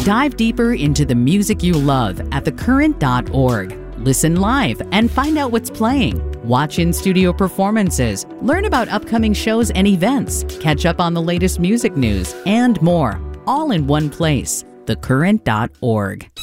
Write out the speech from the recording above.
Dive deeper into the music you love at thecurrent.org. Listen live and find out what's playing. Watch in-studio performances, learn about upcoming shows and events, catch up on the latest music news, and more, all in one place. thecurrent.org.